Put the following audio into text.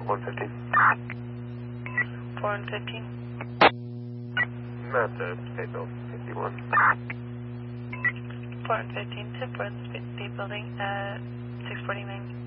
115. 415. Matt, State Bill 51. 415 to Fourth State Building at 649.